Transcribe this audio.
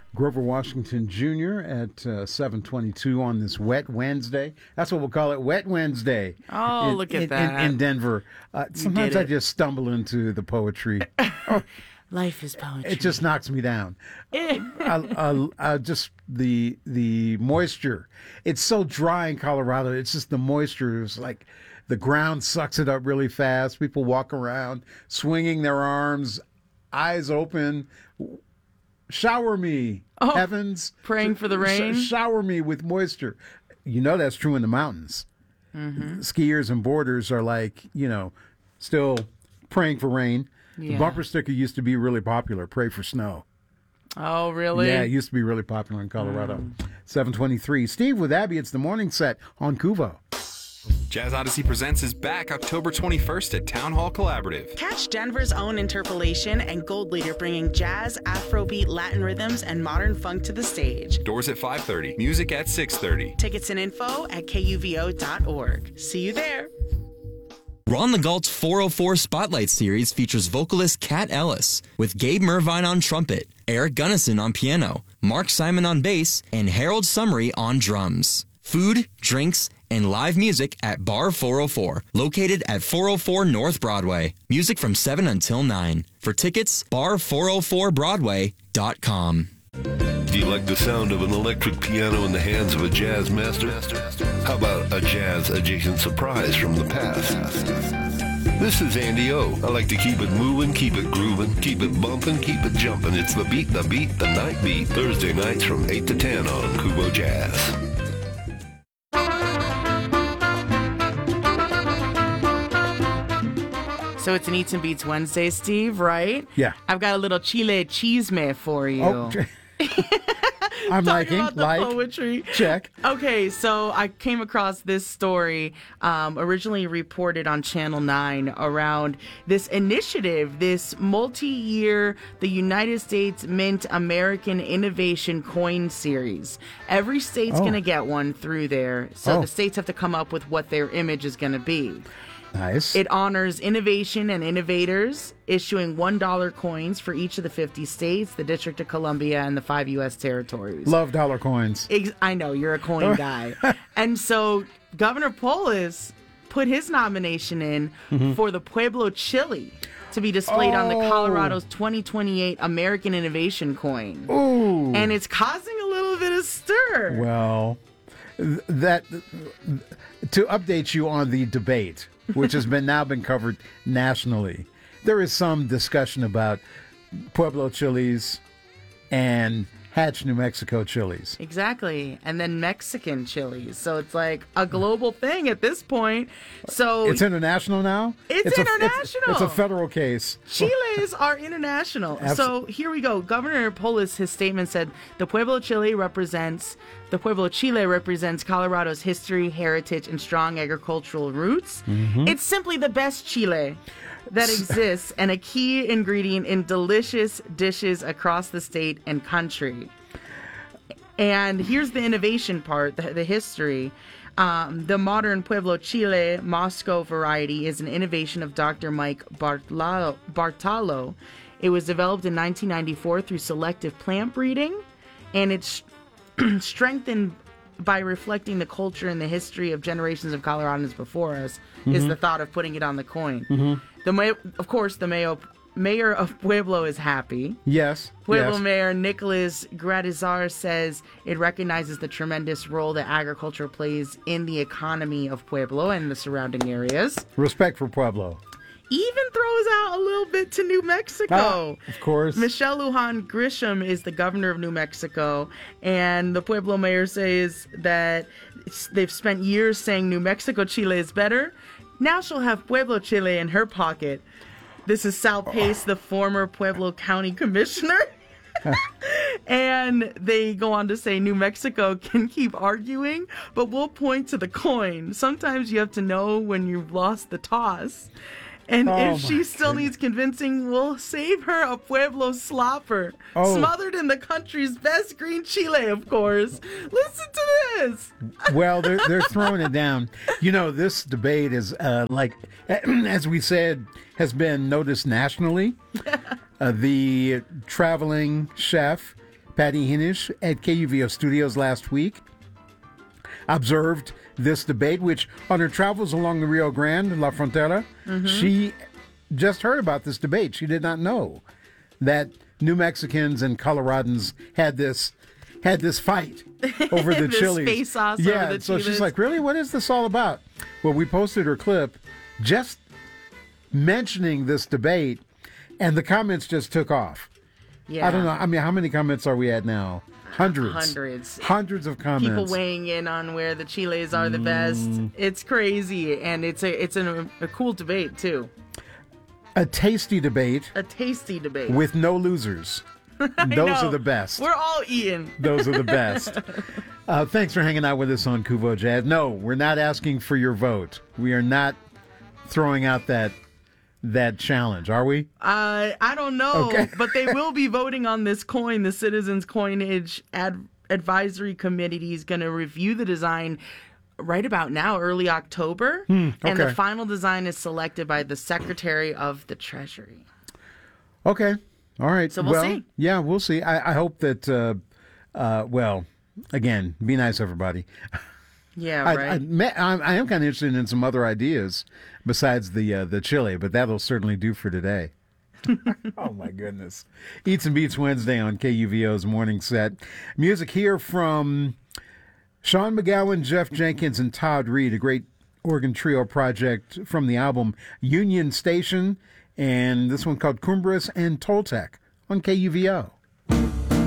Grover Washington Jr. at 7:22 on this wet Wednesday. That's what we'll call it, Wet Wednesday. Oh, look at that. In Denver. Sometimes I just stumble into the poetry. Life is poetry. It just knocks me down. Just the moisture. It's so dry in Colorado. It's just the moisture. It's like the ground sucks it up really fast. People walk around swinging their arms, eyes open. Shower me, heavens. Praying for the rain. Shower me with moisture. You know that's true in the mountains. Mm-hmm. Skiers and boarders are like, still praying for rain. Yeah. The bumper sticker used to be really popular, Pray for Snow. Oh, really? Yeah, it used to be really popular in Colorado. 7:23. Steve with Abby, it's the morning set on Kuvo. Jazz Odyssey Presents is back October 21st at Town Hall Collaborative. Catch Denver's own Interpolation and Gold Leader bringing jazz, Afrobeat, Latin rhythms, and modern funk to the stage. Doors at 5:30. Music at 6:30. Tickets and info at kuvo.org. See you there. Ron the Galt's 404 Spotlight Series features vocalist Kat Ellis, with Gabe Mervine on trumpet, Eric Gunnison on piano, Mark Simon on bass, and Harold Summery on drums. Food, drinks, and live music at Bar 404, located at 404 North Broadway. Music from 7 until 9. For tickets, bar404broadway.com. Do you like the sound of an electric piano in the hands of a jazz master? How about a jazz-adjacent surprise from the past? This is Andy O. I like to keep it moving, keep it grooving, keep it bumping, keep it jumping. It's the beat, the night beat. Thursday nights from 8 to 10 on Kubo Jazz. So it's an Eats and Beats Wednesday, Steve, right? Yeah. I've got a little chile chisme for you. Oh, I'm liking, about the poetry. Check. Okay, so I came across this story originally reported on Channel 9 around this initiative, this multi-year, the United States Mint American Innovation Coin Series. Every state's going to get one through there, so the states have to come up with what their image is going to be. Nice. It honors innovation and innovators, issuing $1 coins for each of the 50 states, the District of Columbia, and the 5 U.S. territories. Love dollar coins. I know, you're a coin guy. And so Governor Polis put his nomination in for the Pueblo Chili to be displayed on the Colorado's 2028 American Innovation Coin. Ooh. And it's causing a little bit of stir. Well, to update you on the debate, which has now been covered nationally, there is some discussion about Pueblo chilies and Hatch, New Mexico chilies. Exactly. And then Mexican chilies. So it's like a global thing at this point. So it's international now? It's international. It's a federal case. Chiles are international. So here we go. Governor Polis, his statement said, the Pueblo Chile represents Colorado's history, heritage, and strong agricultural roots. Mm-hmm. It's simply the best chile that exists and a key ingredient in delicious dishes across the state and country. And here's the innovation part, the history. The modern Pueblo Chile Moscow variety is an innovation of Dr. Mike Bartalo. It was developed in 1994 through selective plant breeding, and it's strengthened by reflecting the culture and the history of generations of Coloradans before us, is the thought of putting it on the coin. Mm-hmm. Of course, the mayor of Pueblo is happy. Yes. Pueblo Mayor Nicholas Gradizar says it recognizes the tremendous role that agriculture plays in the economy of Pueblo and the surrounding areas. Respect for Pueblo. Even throws out a little bit to New Mexico. Of course. Michelle Lujan Grisham is the governor of New Mexico, and the Pueblo mayor says that they've spent years saying New Mexico Chile is better. Now she'll have Pueblo Chile in her pocket. This is Sal Pace, the former Pueblo County Commissioner. And they go on to say New Mexico can keep arguing, but we'll point to the coin. Sometimes you have to know when you've lost the toss. And if she still needs convincing, we'll save her a Pueblo slopper. Smothered in the country's best green chile, of course. Listen to this. Well, they're throwing it down. You know, this debate is, as we said, has been noticed nationally. The traveling chef Patty Hinish at KUVO Studios last week observed this debate, which on her travels along the Rio Grande, La Frontera, she just heard about this debate. She did not know that New Mexicans and Coloradans had this fight over the This chilies. face-offs yeah, over the so she's chiles. like, really? What is this all about? Well, we posted her clip just mentioning this debate, and the comments just took off. Yeah. I don't know. I mean, how many comments are we at now? Hundreds. Hundreds of comments. People weighing in on where the chiles are the best. It's crazy, and it's a cool debate too. A tasty debate A tasty debate. with no losers. Those know. are the best. We're all eating. Those are the best. Thanks for hanging out with us on Kuvo Jazz. No, we're not asking for your vote. We are not throwing out that challenge, are we? I don't know, Okay. but they will be voting on this coin. The Citizens Coinage Advisory Committee is going to review the design right about now, early October. And the okay. final design is selected by the Secretary of the Treasury. Okay. All right. So we'll see. Yeah, we'll see. I hope that, well, again, be nice, everybody. Yeah, I right. am kind of interested in some other ideas besides the chili, but that'll certainly do for today. Oh, my goodness. Eats and Beats Wednesday on KUVO's Morning Set. Music here from Sean McGowan, Jeff Jenkins, and Todd Reed, a great organ trio project from the album Union Station, and this one called Cumbres and Toltec on KUVO.